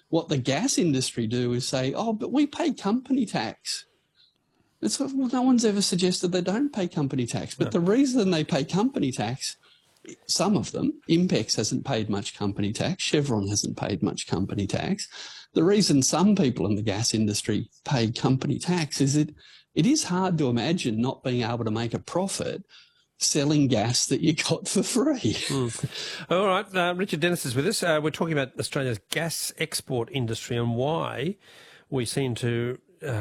what the gas industry do is say, oh, but we pay company tax. Well, no one's ever suggested they don't pay company tax. But the reason they pay company tax, some of them, Impex hasn't paid much company tax, Chevron hasn't paid much company tax. The reason some people in the gas industry pay company tax is it is hard to imagine not being able to make a profit selling gas that you got for free. All right, Richard Dennis is with us. We're talking about Australia's gas export industry and why we seem to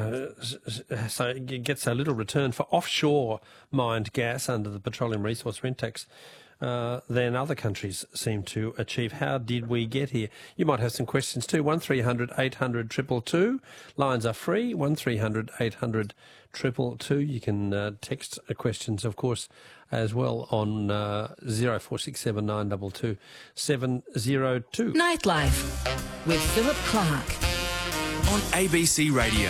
get so little return for offshore mined gas under the Petroleum Resource Rent Tax than other countries seem to achieve. How did we get here? You might have some questions too. 1300 800 222. Lines are free. 1300 800 222. You can text questions, of course, as well on 0467 922 702. Nightlife with Philip Clark on ABC Radio.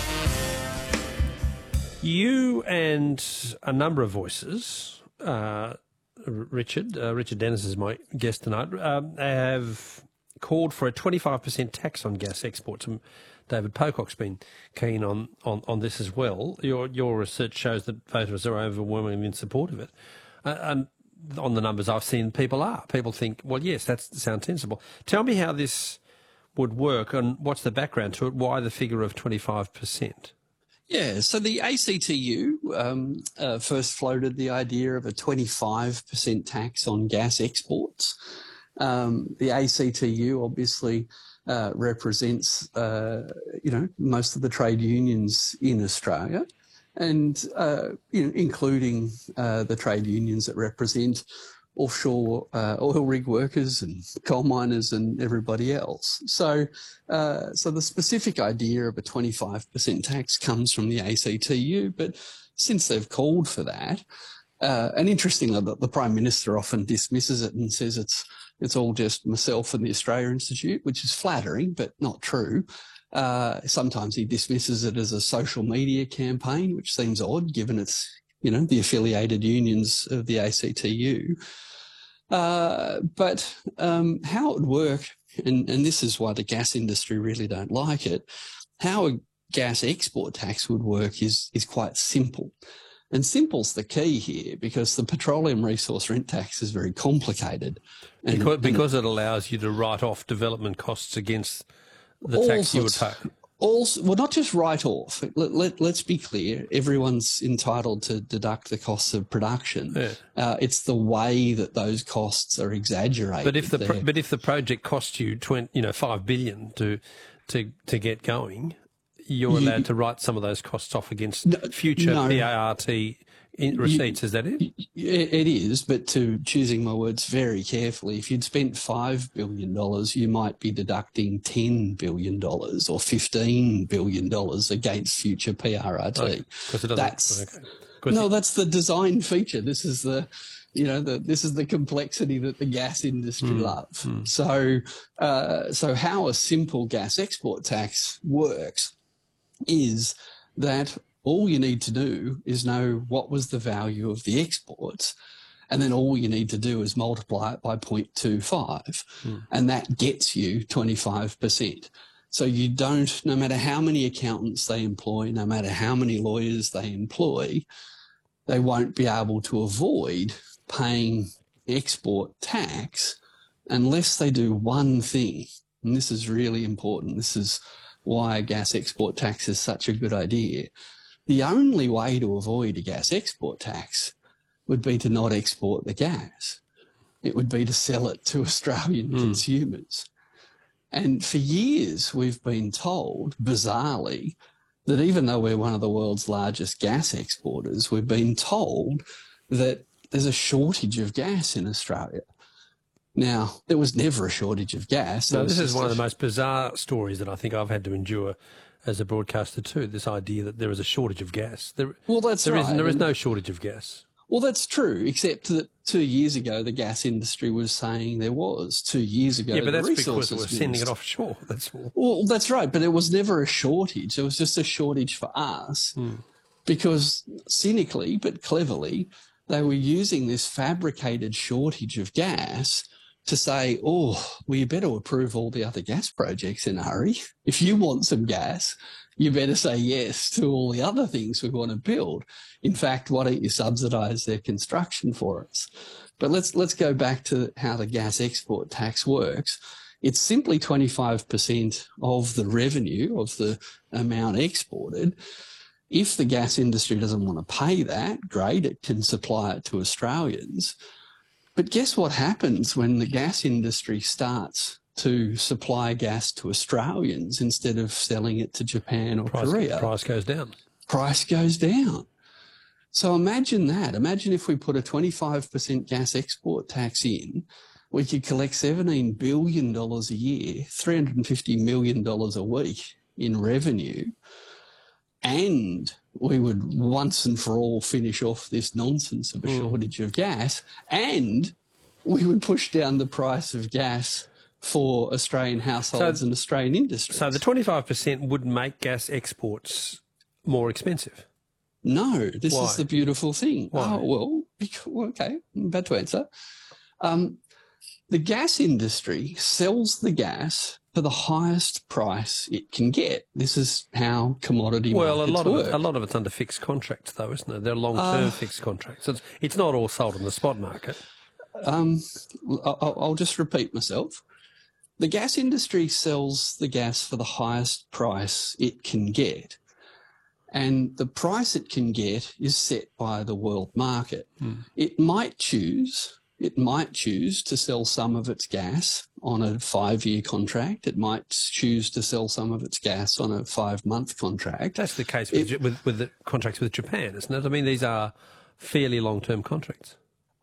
You and a number of voices, Richard Dennis is my guest tonight, have called for a 25% tax on gas exports. And David Pocock's been keen on this as well. Your research shows that voters are overwhelmingly in support of it. And on the numbers I've seen, people think, well, yes, that sounds sensible. Tell me how this would work and what's the background to it, why the figure of 25%? Yeah, so the ACTU first floated the idea of a 25% tax on gas exports. The ACTU obviously represents, most of the trade unions in Australia, and including the trade unions that represent offshore oil rig workers and coal miners and everybody else. So the specific idea of a 25% tax comes from the ACTU, but since they've called for that, and interestingly, the Prime Minister often dismisses it and says it's all just myself and the Australia Institute, which is flattering, but not true. Sometimes he dismisses it as a social media campaign, which seems odd given it's, the affiliated unions of the ACTU. But how it would work, and this is why the gas industry really don't like it, how a gas export tax would work is quite simple. And simple's the key here because the Petroleum Resource Rent Tax is very complicated. Because it allows you to write off development costs against the tax you would pay. Well, not just write off. Let's be clear. Everyone's entitled to deduct the costs of production. Yeah. It's the way that those costs are exaggerated. But if the project costs you $5 billion to get going, you're allowed to write some of those costs off against future PART receipts. Is that it? It is, but to choosing my words very carefully, if you'd spent $5 billion, you might be deducting $10 billion or $15 billion against future PRRT. Okay, that's the design feature. This is this is the complexity that the gas industry loves. So how a simple gas export tax works is that all you need to do is know what was the value of the exports, and then all you need to do is multiply it by 0.25, and that gets you 25%. So you don't, no matter how many accountants they employ, no matter how many lawyers they employ, they won't be able to avoid paying export tax unless they do one thing. And this is really important. This is why a gas export tax is such a good idea. The only way to avoid a gas export tax would be to not export the gas. It would be to sell it to Australian consumers. And for years, we've been told, bizarrely, that even though we're one of the world's largest gas exporters, we've been told that there's a shortage of gas in Australia. Now, there was never a shortage of gas. No, this is one of the most bizarre stories that I think I've had to endure as a broadcaster too, this idea that there is a shortage of gas. There is no shortage of gas. Well, that's true, except that 2 years ago the gas industry was saying there was. 2 years ago, yeah, but that's because we're sending it offshore. That's all. Well, that's right, but it was never a shortage. It was just a shortage for us because cynically but cleverly they were using this fabricated shortage of gas to say, oh, well, you better approve all the other gas projects in a hurry. If you want some gas, you better say yes to all the other things we want to build. In fact, why don't you subsidise their construction for us? But let's go back to how the gas export tax works. It's simply 25% of the revenue of the amount exported. If the gas industry doesn't want to pay that, great, it can supply it to Australians. But guess what happens when the gas industry starts to supply gas to Australians instead of selling it to Japan or Korea? Price goes down. Price goes down. So imagine that. Imagine if we put a 25% gas export tax in, we could collect $17 billion a year, $350 million a week in revenue, and we would once and for all finish off this nonsense of a shortage of gas, and we would push down the price of gas for Australian households and Australian industries. So the 25% would make gas exports more expensive? No, this Why? is the beautiful thing. Why? Oh, well, okay, I'm about to answer. The gas industry sells the gas for the highest price it can get. This is how commodity markets work. A lot of it's under fixed contracts, though, isn't it? They're long-term fixed contracts. So it's not all sold on the spot market. I'll just repeat myself. The gas industry sells the gas for the highest price it can get. And the price it can get is set by the world market. It might choose to sell some of its gas on a 5-year contract. It might choose to sell some of its gas on a 5-month contract. That's the case with the contracts with Japan, isn't it? I mean, these are fairly long-term contracts.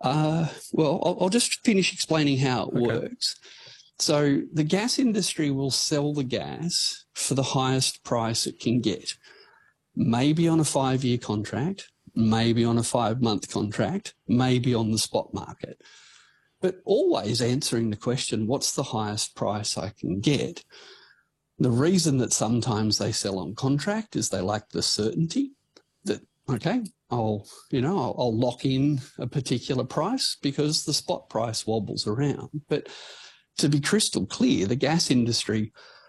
Well, I'll just finish explaining how it works. So the gas industry will sell the gas for the highest price it can get, maybe on a 5-year contract, maybe on a 5-month contract, maybe on the spot market, but always answering the question, what's the highest price I can get? The reason that sometimes they sell on contract is they like the certainty that, okay, I'll lock in a particular price because the spot price wobbles around. But to be crystal clear, the gas industry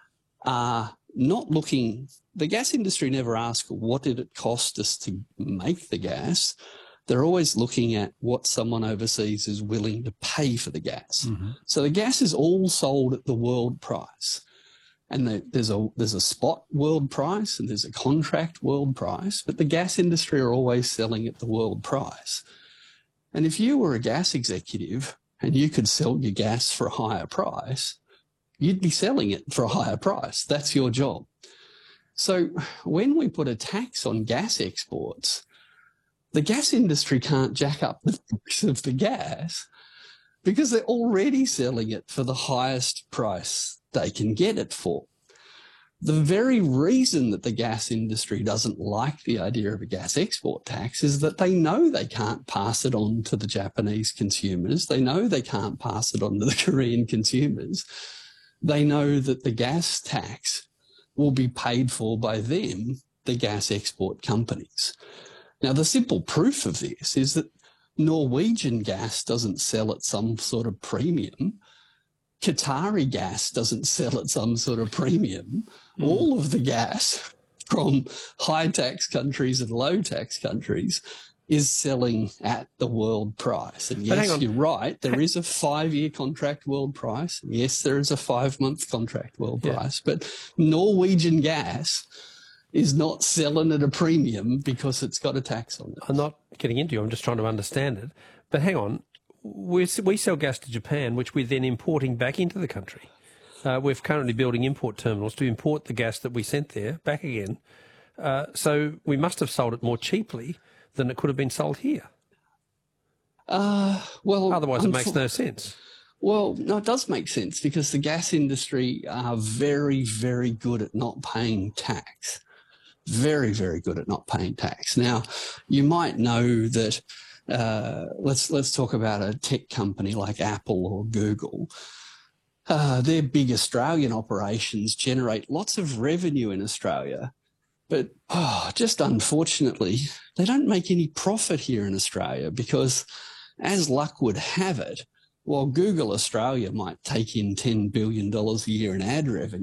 are not looking. The gas industry never asks, what did it cost us to make the gas? They're always looking at what someone overseas is willing to pay for the gas. So the gas is all sold at the world price. And there's a spot world price and there's a contract world price, but the gas industry are always selling at the world price. And if you were a gas executive and you could sell your gas for a higher price, you'd be selling it for a higher price. That's your job. So when we put a tax on gas exports, the gas industry can't jack up the price of the gas because they're already selling it for the highest price they can get it for. The very reason that the gas industry doesn't like the idea of a gas export tax is that they know they can't pass it on to the Japanese consumers. They know they can't pass it on to the Korean consumers. They know that the gas tax will be paid for by them, the gas export companies. Now, the simple proof of this is that Norwegian gas doesn't sell at some sort of premium. Qatari gas doesn't sell at some sort of premium. All of the gas from high tax countries and low tax countries is selling at the world price. And yes, you're right, there is a 5-year contract world price. Yes, there is a 5-month contract world price. But Norwegian gas is not selling at a premium because it's got a tax on it. I'm not getting into you, I'm just trying to understand it. But hang on, we sell gas to Japan, which we're then importing back into the country. We're currently building import terminals to import the gas that we sent there back again. So we must have sold it more cheaply than it could have been sold here. Well, otherwise it makes no sense. Well, no, it does make sense because the gas industry are very, very good at not paying tax. Very, very good at not paying tax. Now, you might know that let's talk about a tech company like Apple or Google. Their big Australian operations generate lots of revenue in Australia, but just unfortunately, they don't make any profit here in Australia because, as luck would have it, while Google Australia might take in $10 billion a year in ad revenue,